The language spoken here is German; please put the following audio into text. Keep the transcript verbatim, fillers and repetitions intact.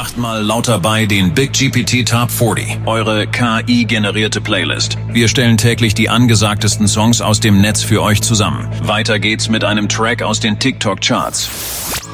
Achtmal lauter bei den Big G P T Top vierzig, eure K I-generierte Playlist. Wir stellen täglich die angesagtesten Songs aus dem Netz für euch zusammen. Weiter geht's mit einem Track aus den TikTok-Charts.